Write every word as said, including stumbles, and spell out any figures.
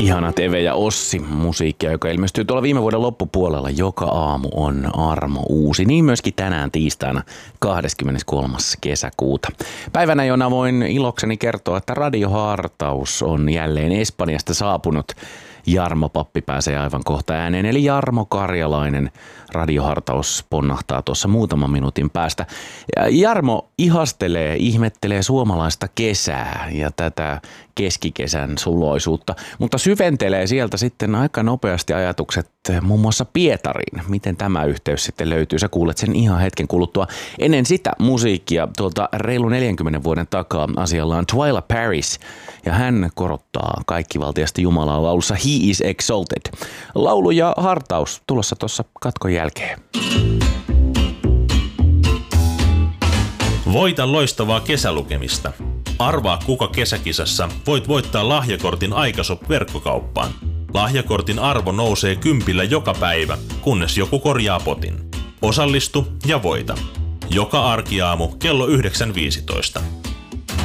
Ihana Teve ja Ossi musiikkia, joka ilmestyy tuolla viime vuoden loppupuolella. Joka aamu on Armo uusi. Niin myöskin tänään tiistaina kahdeskymmeneskolmas kesäkuuta. Päivänä, jona voin ilokseni kertoa, että radiohartaus on jälleen Espanjasta saapunut. Jarmo Pappi pääsee aivan kohta ääneen, eli Jarmo Karjalainen. Radiohartaus ponnahtaa tuossa muutaman minuutin päästä. Jarmo ihastelee, ihmettelee suomalaista kesää ja tätä keskikesän suloisuutta, mutta syventelee sieltä sitten aika nopeasti ajatukset muun muassa Pietariin. Miten tämä yhteys sitten löytyy? Sä kuulet sen ihan hetken kuluttua. Ennen sitä musiikkia tuolta reilu neljänkymmenen vuoden takaa asialla on Twila Paris ja hän korottaa kaikkivaltiasta Jumalaa laulussa He is Exalted. Laulu ja hartaus tulossa tuossa katkon jälkeen. Voita loistavaa kesälukemista. Arvaa kuka kesäkisassa voit voittaa lahjakortin Aikashop verkkokauppaan. Lahjakortin arvo nousee kympillä joka päivä, kunnes joku korjaa potin. Osallistu ja voita. Joka arkiaamu kello yhdeksän viisitoista.